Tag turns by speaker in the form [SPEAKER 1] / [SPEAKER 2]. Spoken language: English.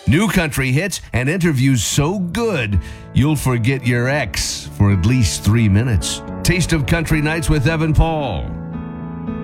[SPEAKER 1] New country hits and interviews so good, you'll forget your ex for at least 3 minutes. Taste of Country Nights with Evan Paul.